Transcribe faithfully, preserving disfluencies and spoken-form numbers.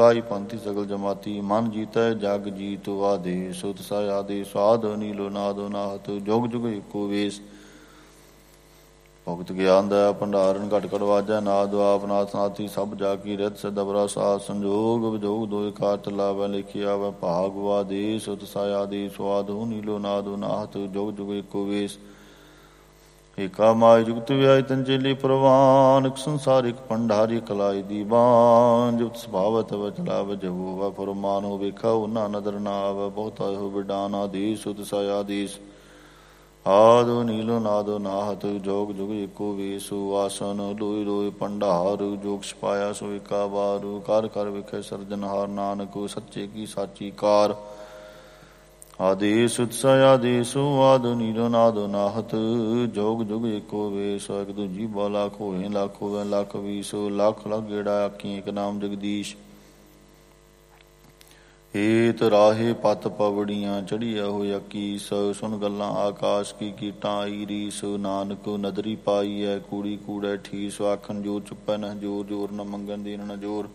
ਗਾਈ ਪੰਥੀ ਸਗਲ ਜਮਾਤੀ। ਮਨ ਜੀਤੈ ਜਗ ਜੀਤ ਆਦੇਸ। ਸੁਤ ਸਾਇ ਆਦੇਸ ਆਦ ਨੀਲੋ ਨਾਦੋ ਨਾਹਤ। ਜੁਗ ਜੁਗ ਏਕੋ ਵੇਸ। ਭੁਗਤ ਗਿਆਨ ਦਇਆ ਭੰਡਾਰਨ ਘਟ ਘਟ ਵਾਜੈ ਨਾਦ। ਆਪ ਨਾਥ ਨਾਥੀ ਸਭ ਜਾ ਕੀ ਰਿਤ ਸਿਧ ਅਵਰਾ ਸਾਧ। ਸੰਜੋਗ ਵਿਜੋਗ ਦੋਇ ਕਾਰਤ ਲਾਵੈ ਲਿਖਿ ਆਵੈ ਭਾਗ ਆਦੇਸ। ਸੁਤ ਸਾਇ ਆਦੇਸ ਆਦਿ ਨੀਲੋ ਨਾਦੋ ਨਾਹਤ। ਜੁਗ ਜੁਗ ਏਕੋ ਵੇਸ। ਏਕਾ ਮਾਇ ਜੁਗਤ ਵਿਆਇ ਤੰਜੇਲੀ ਪ੍ਰਵਾਨ। ਇਕ ਸੰਸਾਰ ਇਕ ਭੰਡਾਰੀ ਕਲਾਈ ਦੀਵਾਨ। ਜੁਗਤ ਸੁਭਾਵਤ ਵਚਲਾਵ ਜਬੂ ਵਾ ਫੁਰਮਾਨ। ਹੋ ਵੇਖਾ ਉਹਨਾਂ ਨਦਰ ਨਾ ਆਵੈ ਬਹੁਤਾ ਹੋ ਵਿਡਾਨ। ਆਦੇਸ ਸੁਤ ਸਾਇ ਆਦੇਸ ਆਦਿ ਨੀਲੋ ਨਾਦੋ ਨਾਹਤ। ਜੋਗ ਜੁਗ ਏਕੋ ਵੇਸ। ਆਸਨ ਲੋਇ ਲੋਇ ਭੰਡਾਰ। ਜੋਗ ਛਪਾਇਆ ਸੋ ਏਕਾ ਵਾਰ। ਕਰ ਕਰ ਵੇਖੈ ਸਰਜਨਹਾਰ। ਨਾਨਕ ਸੱਚੇ ਕੀ ਸਾਚੀ ਕਾਰ। ਆਦੇਸ ਸੁਤ ਸਾਇ ਆਦੇਸ ਆਦਿ ਨੀਲੋ ਨਾਦੋ ਨਾਹਤ। ਜੋਗ ਜੁਗ ਏਕੋ ਵੇਸ। ਇੱਕ ਦੂਜੀ ਬਾ ਲੱਖ ਹੋਏ ਲੱਖ ਹੋਵੇ ਲੱਖ ਵੀਸ। ਲੱਖ ਲੱਖ ਗੇੜਾ ਆਖੀ ਇੱਕ ਨਾਮ ਜਗਦੀਸ਼। ਏਤ ਰਾਹੇ ਪਤ ਪਵੜੀਆਂ ਚੜੀਆ ਹੋਇਆ ਕੀਸ। ਸੁਣ ਗੱਲਾਂ ਆਕਾਸ਼ ਕੀ ਕੀਟਾਂ ਆਈ ਰੀਸ। ਨਾਨਕ ਨਦਰੀ ਪਾਈ ਹੈ ਕੂੜੀ ਕੂੜੈ ਠੀਸ। ਆਖਣ ਜੋਰ ਚੁੱਪੈ ਨ ਜੋਰ ਜੋਰ ਨ ਮੰਗਣ ਦੇਣ ਨ ਜੋਰ।